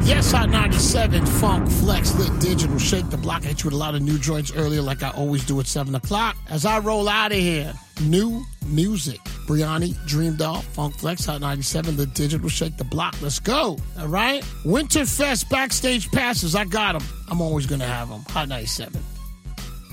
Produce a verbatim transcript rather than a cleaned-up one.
Yes, Hot ninety-seven, Funk, Flex, Lit, Digital, Shake the Block. I hit you with a lot of new joints earlier like I always do at seven o'clock. As I roll out of here, new music. Briani, Dream Doll, Funk Flex, Hot ninety-seven, Lit, Digital, Shake the Block. Let's go. All right? Winterfest backstage passes. I got them. I'm always going to have them. Hot ninety-seven.